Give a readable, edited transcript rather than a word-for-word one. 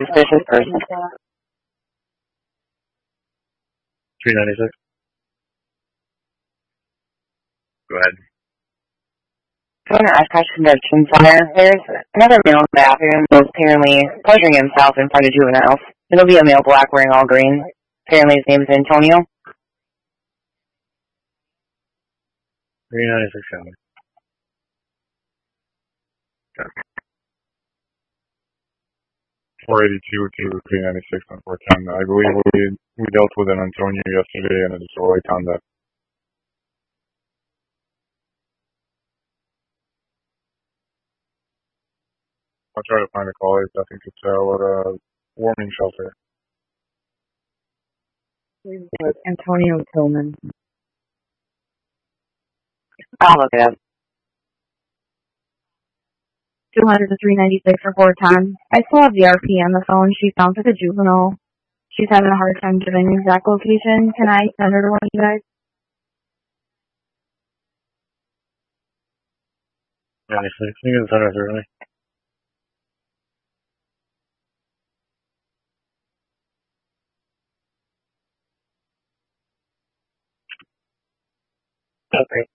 suspicious person. 396. Go ahead. I want to ask question about Fire. There's another male in the bathroom who's apparently pleasuring himself in front of juveniles. It'll be a male black wearing all green. Apparently his name is Antonio. 396 County. Okay. 482 to 396 on 410. I believe we dealt with an Antonio yesterday, and it's right on that. I'll try to find a call. I think it's our warming shelter. Antonio Tillman. I'll look it up. 200 to 396 for 410. I still have the RP on the phone. She sounds like a juvenile. She's having a hard time giving the exact location. Can I send her to one of you guys? Yeah, you can send her through me. Okay.